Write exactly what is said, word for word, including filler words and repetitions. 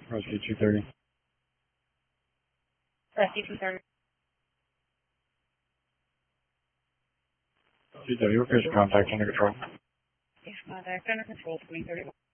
Rescue two thirty. Rescue two thirty. two thirty, we're fish contact under control. Fish contact under control, twenty thirty-one.